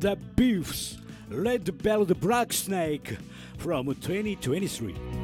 The Beefs Red Belt Black Snake from 2023.